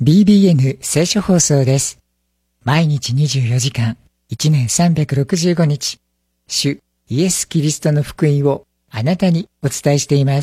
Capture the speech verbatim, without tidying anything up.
ビービーエヌ 聖書放送です。毎日にじゅうよじかん、いちねんさんびゃくろくじゅうごにち、主イエス・キリストの福音をあなたにお伝えしています。